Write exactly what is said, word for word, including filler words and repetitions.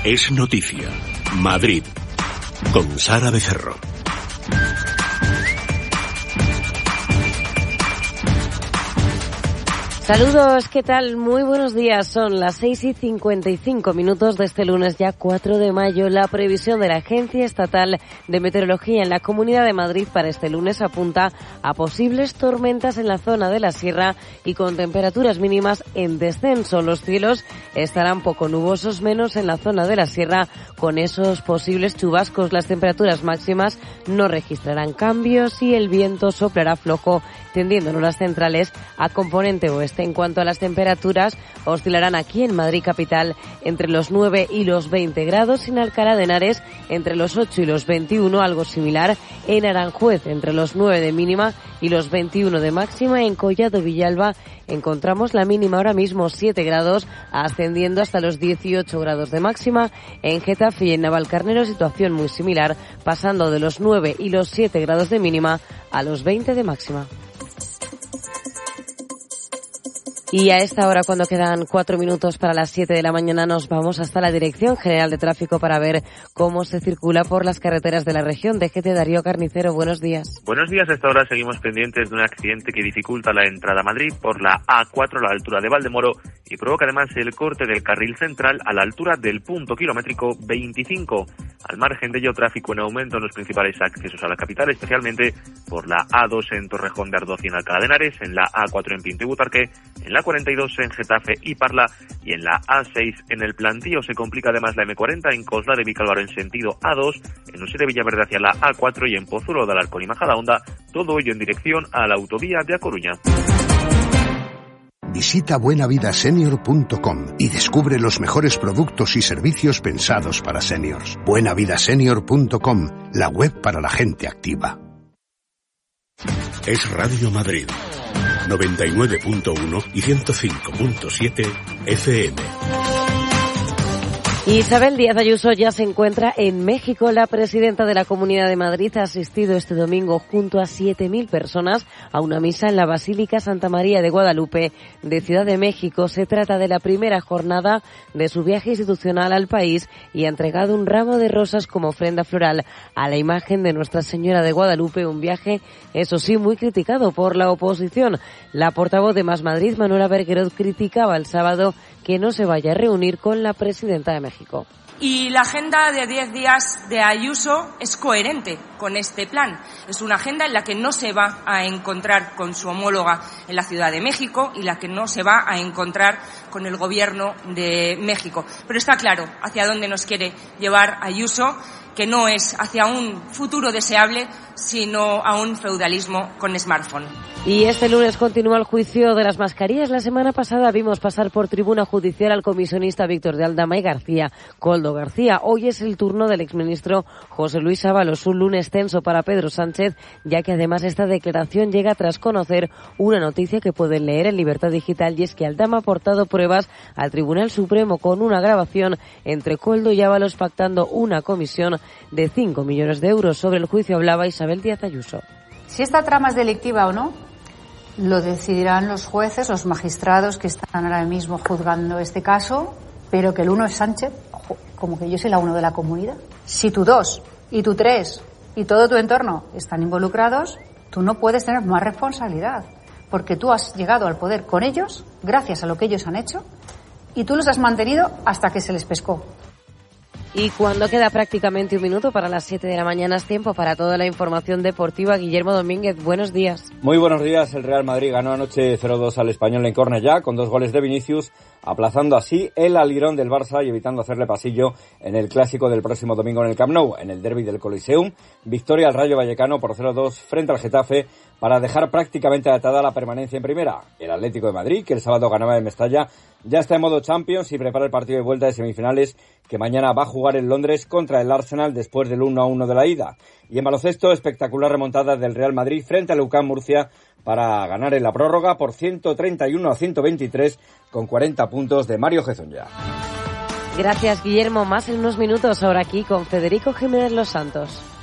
Es noticia. Madrid. Con Sara Becerro. Saludos, ¿qué tal? Muy buenos días. Son las seis y cincuenta y cinco minutos de este lunes, ya cuatro de mayo. La previsión de la Agencia Estatal de Meteorología en la Comunidad de Madrid para este lunes apunta a posibles tormentas en la zona de la sierra y con temperaturas mínimas en descenso. Los cielos estarán poco nubosos, menos en la zona de la sierra, con esos posibles chubascos. Las temperaturas máximas no registrarán cambios y el viento soplará flojo, tendiendo en horas centrales a componente oeste. En cuanto a las temperaturas, oscilarán aquí en Madrid capital entre los nueve y los veinte grados, en Alcalá de Henares entre los ocho y los veintiuno, algo similar en Aranjuez entre los nueve de mínima y los veintiuno de máxima. En Collado Villalba encontramos la mínima ahora mismo siete grados, ascendiendo hasta los dieciocho grados de máxima. En Getafe y en Navalcarnero situación muy similar, pasando de los nueve y los siete grados de mínima a los veinte de máxima. Y a esta hora, cuando quedan cuatro minutos para las siete de la mañana, nos vamos hasta la Dirección General de Tráfico para ver cómo se circula por las carreteras de la región. D G T, Darío Carnicero, buenos días. Buenos días. A esta hora seguimos pendientes de un accidente que dificulta la entrada a Madrid por la A cuatro a la altura de Valdemoro y provoca además el corte del carril central a la altura del punto kilométrico veinticinco. Al margen de ello, tráfico en aumento en los principales accesos a la capital, especialmente por la A dos en Torrejón de Ardoz y en Alcalá de Henares, en la A cuatro en Pinto y Butarque, en la cuarenta y dos en Getafe y Parla y en la A seis en el Plantío. Se complica además la eme cuarenta en Coslada de Vicálvaro en sentido A dos, en Usera de Villaverde hacia la A cuatro y en Pozuelo de Alarcón y Majadahonda, todo ello en dirección a la autovía de A Coruña. Visita buena vida senior punto com y descubre los mejores productos y servicios pensados para seniors. buena vida senior punto com, la web para la gente activa. Es Radio Madrid. noventa y nueve punto uno y ciento cinco punto siete F M. Isabel Díaz Ayuso ya se encuentra en México. La presidenta de la Comunidad de Madrid ha asistido este domingo junto a siete mil personas a una misa en la Basílica Santa María de Guadalupe de Ciudad de México. Se trata de la primera jornada de su viaje institucional al país y ha entregado un ramo de rosas como ofrenda floral a la imagen de Nuestra Señora de Guadalupe, un viaje, eso sí, muy criticado por la oposición. La portavoz de Más Madrid, Manuela Berguerot, criticaba el sábado que no se vaya a reunir con la presidenta de México. Y la agenda de diez días de Ayuso es coherente con este plan. Es una agenda en la que no se va a encontrar con su homóloga en la Ciudad de México y la que no se va a encontrar con el Gobierno de México. Pero está claro hacia dónde nos quiere llevar Ayuso, que no es hacia un futuro deseable, sino a un feudalismo con smartphone. Y este lunes continúa el juicio de las mascarillas. La semana pasada vimos pasar por tribuna judicial al comisionista Víctor de Aldama y García, Koldo García. Hoy es el turno del exministro José Luis Ábalos, un lunes tenso para Pedro Sánchez, ya que además esta declaración llega tras conocer una noticia que pueden leer en Libertad Digital, y es que Aldama ha aportado pruebas al Tribunal Supremo con una grabación entre Koldo y Ábalos pactando una comisión de cinco millones de euros. Sobre el juicio hablaba Isabel Díaz Ayuso. Si esta trama es delictiva o no, lo decidirán los jueces, los magistrados que están ahora mismo juzgando este caso, pero que el uno es Sánchez, como que yo soy la uno de la comunidad. Si tú dos, y tú tres, y todo tu entorno están involucrados, tú no puedes tener más responsabilidad, porque tú has llegado al poder con ellos, gracias a lo que ellos han hecho, y tú los has mantenido hasta que se les pescó. Y cuando queda prácticamente un minuto para las siete de la mañana, es tiempo para toda la información deportiva. Guillermo Domínguez, buenos días. Muy buenos días. El Real Madrid ganó anoche cero dos al Español en Cornellá con dos goles de Vinicius, aplazando así el alirón del Barça y evitando hacerle pasillo en el clásico del próximo domingo en el Camp Nou. En el derbi del Coliseum, victoria al Rayo Vallecano por cero dos frente al Getafe para dejar prácticamente atada la permanencia en primera. El Atlético de Madrid, que el sábado ganaba en Mestalla, ya está en modo Champions y prepara el partido de vuelta de semifinales que mañana va a jugar en Londres contra el Arsenal después del uno a uno de la ida. Y en baloncesto, espectacular remontada del Real Madrid frente al U C A M Murcia para ganar en la prórroga por ciento treinta y uno a ciento veintitrés con cuarenta puntos de Mario Gezonja. Gracias, Guillermo. Más en unos minutos ahora aquí con Federico Jiménez Los Santos.